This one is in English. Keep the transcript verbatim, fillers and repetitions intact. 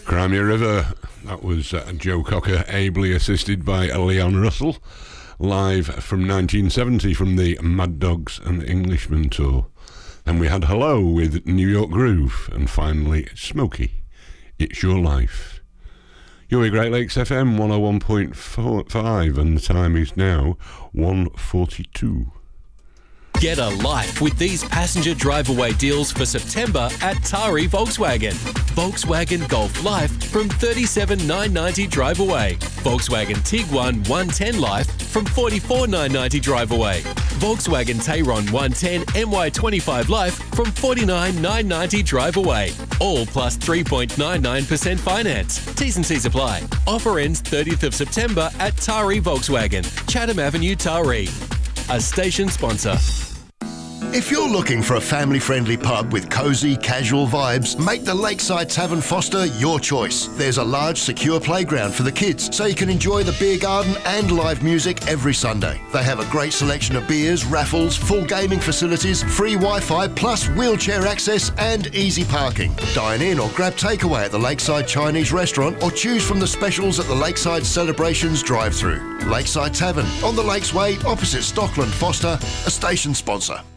Crimea River, that was uh, Joe Cocker, ably assisted by Leon Russell, live from nineteen seventy from the Mad Dogs and Englishmen tour. Then we had Hello with New York Groove, and finally Smokey, It's Your Life. You're with Great Lakes F M one oh one point five, and the time is now one forty-two. Get a life with these passenger drive-away deals for September at Tari Volkswagen. Volkswagen Golf Life from thirty-seven thousand nine hundred ninety dollars drive away. Volkswagen Tiguan one ten Life from forty-four thousand nine hundred ninety dollars drive away. Volkswagen Tayron one ten M Y twenty-five Life from forty-nine thousand nine hundred ninety dollars drive away. All plus three point nine nine percent finance. T's and C's apply. Offer ends thirtieth of September at Tari Volkswagen, Chatham Avenue, Tari. A station sponsor. If you're looking for a family-friendly pub with cosy, casual vibes, make the Lakeside Tavern Foster your choice. There's a large, secure playground for the kids, so you can enjoy the beer garden and live music every Sunday. They have a great selection of beers, raffles, full gaming facilities, free Wi-Fi, plus wheelchair access and easy parking. Dine in or grab takeaway at the Lakeside Chinese restaurant, or choose from the specials at the Lakeside Celebrations drive-thru. Lakeside Tavern, on the Lakes Way, opposite Stockland Foster, a station sponsor.